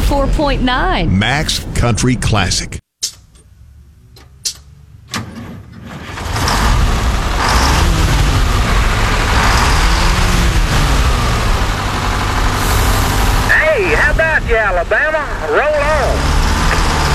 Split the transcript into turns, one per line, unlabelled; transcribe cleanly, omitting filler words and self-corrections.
104.9.
Max Country Classic.
Hey, how about you, Alabama? Roll on.